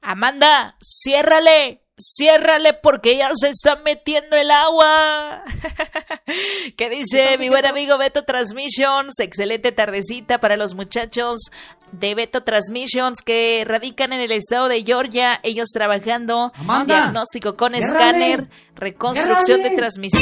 Amanda, ciérrale porque ya se está metiendo el agua. ¿Qué dice mi buen amigo Beto Transmissions? Excelente tardecita para los muchachos de Beto Transmissions que radican en el estado de Georgia. Ellos trabajando Amanda, diagnóstico con escáner, reconstrucción de transmisión.